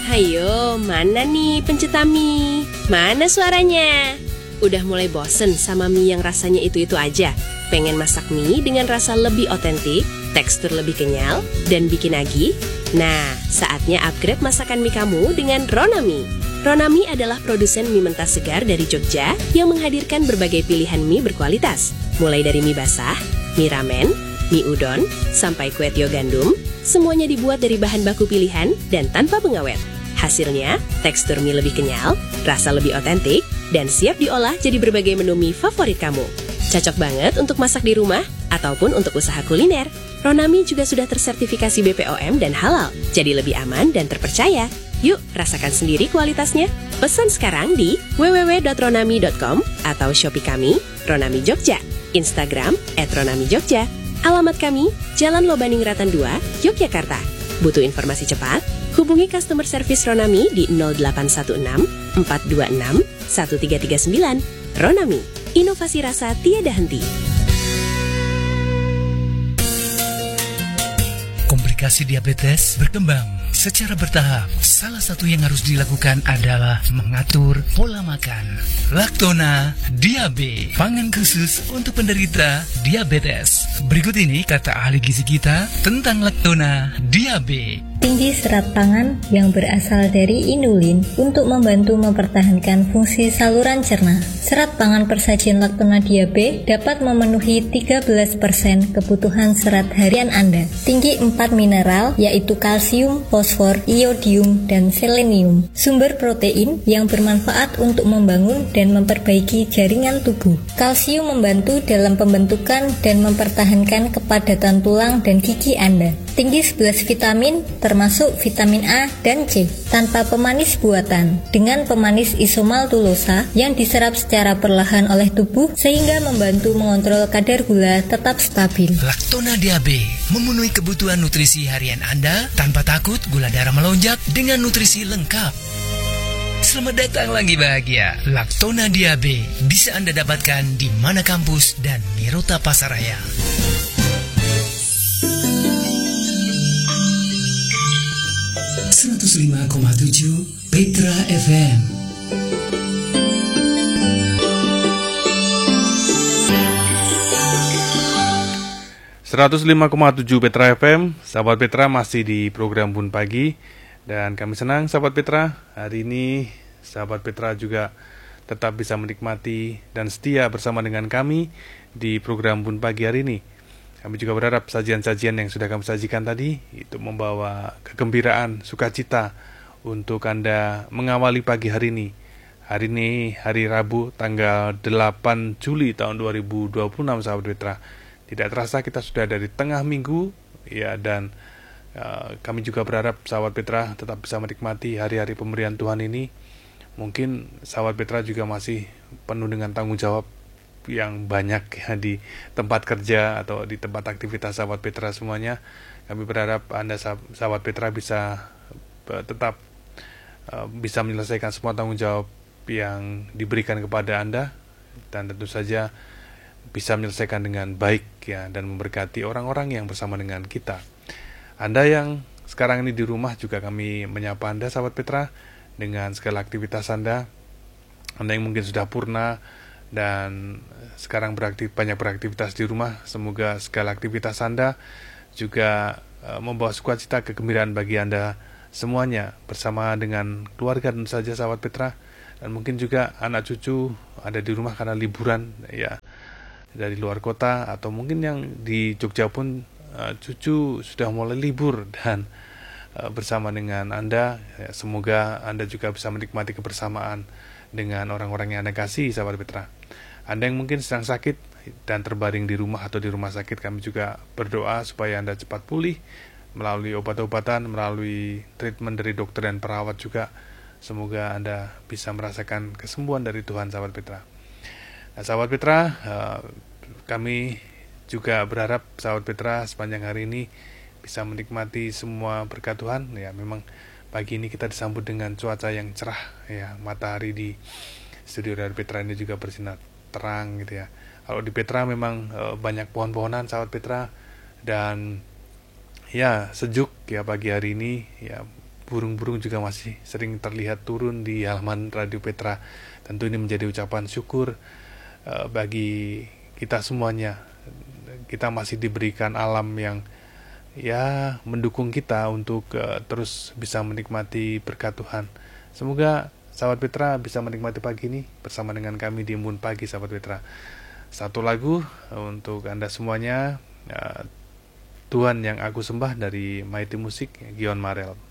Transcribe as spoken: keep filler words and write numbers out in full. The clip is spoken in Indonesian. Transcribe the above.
Hayo, mana nih pencinta mie? Mana suaranya? Udah mulai bosen sama mie yang rasanya itu-itu aja? Pengen masak mie dengan rasa lebih otentik, tekstur lebih kenyal, dan bikin nagih? Nah, saatnya upgrade masakan mie kamu dengan Ronami. Ronami adalah produsen mie mentah segar dari Jogja yang menghadirkan berbagai pilihan mie berkualitas. Mulai dari mie basah, mie ramen, mie udon, sampai kue tio gandum, semuanya dibuat dari bahan baku pilihan dan tanpa pengawet. Hasilnya, tekstur mie lebih kenyal, rasa lebih otentik, dan siap diolah jadi berbagai menu mie favorit kamu. Cocok banget untuk masak di rumah ataupun untuk usaha kuliner. Ronami juga sudah tersertifikasi B P O M dan halal, jadi lebih aman dan terpercaya. Yuk, rasakan sendiri kualitasnya. Pesan sekarang di w w w dot ronami dot com atau Shopee kami, Ronami Jogja, Instagram et ronami jogja. Alamat kami, Jalan Lobaningratan dua, Yogyakarta. Butuh informasi cepat? Hubungi customer service Ronami di nol delapan satu enam empat dua enam satu tiga tiga sembilan. Ronami, inovasi rasa tiada henti. Komplikasi diabetes berkembang secara bertahap. Salah satu yang harus dilakukan adalah mengatur pola makan. Lactona Diabe, pangan khusus untuk penderita diabetes. Berikut ini kata ahli gizi kita tentang Lactona Diabe. Tinggi serat pangan yang berasal dari inulin untuk membantu mempertahankan fungsi saluran cerna. Serat pangan persajian Lactona Diabe dapat memenuhi tiga belas persen kebutuhan serat harian Anda. Tinggi empat mineral yaitu kalsium, fosfor, iodium, dan selenium. Sumber protein yang bermanfaat untuk membangun dan memperbaiki jaringan tubuh. Kalsium membantu dalam pembentukan dan mempertahankan kepadatan tulang dan gigi Anda. Tinggi sebelas vitamin termasuk vitamin A dan C tanpa pemanis buatan dengan pemanis isomaltulosa yang diserap secara perlahan oleh tubuh sehingga membantu mengontrol kadar gula tetap stabil. Lactona Diabe memenuhi kebutuhan nutrisi harian Anda tanpa takut gula darah melonjak dengan nutrisi lengkap. Selamat datang lagi bahagia. Lactona Diabe bisa Anda dapatkan di mana kampus dan Mirota Pasaraya. seratus lima koma tujuh Petra F M. seratus lima koma tujuh Petra F M. Sahabat Petra masih di program Bun Pagi. Dan kami senang sahabat Petra, hari ini sahabat Petra juga tetap bisa menikmati dan setia bersama dengan kami di program Bun Pagi hari ini. Kami juga berharap sajian-sajian yang sudah kami sajikan tadi itu membawa kegembiraan, sukacita untuk Anda mengawali pagi hari ini. Hari ini hari Rabu tanggal delapan Juli tahun dua ribu dua puluh enam sahabat Petra. Tidak terasa kita sudah dari tengah minggu ya, dan uh, kami juga berharap sahabat Petra tetap bisa menikmati hari-hari pemberian Tuhan ini. Mungkin sahabat Petra juga masih penuh dengan tanggung jawab yang banyak ya di tempat kerja atau di tempat aktivitas sahabat Petra semuanya. Kami berharap Anda sahabat Petra bisa uh, tetap uh, bisa menyelesaikan semua tanggung jawab yang diberikan kepada Anda, dan tentu saja bisa menyelesaikan dengan baik ya, dan memberkati orang-orang yang bersama dengan kita. Anda yang sekarang ini di rumah juga kami menyapa Anda sahabat Petra dengan segala aktivitas Anda. Anda yang mungkin sudah purna dan sekarang beraktif, banyak beraktivitas di rumah, semoga segala aktivitas Anda juga uh, membawa sukacita kegembiraan bagi Anda semuanya bersama dengan keluarga tentu saja sahabat Petra, dan mungkin juga anak cucu ada di rumah karena liburan ya dari luar kota, atau mungkin yang di Jogja pun uh, cucu sudah mulai libur dan uh, bersama dengan Anda ya, semoga Anda juga bisa menikmati kebersamaan dengan orang-orang yang Anda kasih sahabat Petra. Anda yang mungkin sedang sakit dan terbaring di rumah atau di rumah sakit, kami juga berdoa supaya Anda cepat pulih melalui obat-obatan, melalui treatment dari dokter dan perawat juga. Semoga Anda bisa merasakan kesembuhan dari Tuhan sahabat Petra. Nah, sahabat Petra, uh, kami juga berharap sahabat Petra sepanjang hari ini bisa menikmati semua berkat Tuhan. Ya, memang pagi ini kita disambut dengan cuaca yang cerah ya, matahari di studio Radio Petra ini juga bersinar terang gitu ya. Kalau di Petra memang e, banyak pohon-pohonan sahabat Petra, dan ya sejuk ya pagi hari ini ya, burung-burung juga masih sering terlihat turun di halaman Radio Petra. Tentu ini menjadi ucapan syukur uh, bagi kita semuanya. Kita masih diberikan alam yang ya mendukung kita untuk uh, terus bisa menikmati berkat Tuhan. Semoga sahabat Petra bisa menikmati pagi ini bersama dengan kami di Embun Pagi, sahabat Petra. Satu lagu untuk Anda semuanya, uh, Tuhan yang aku sembah dari Mighty Music, Gion Marel.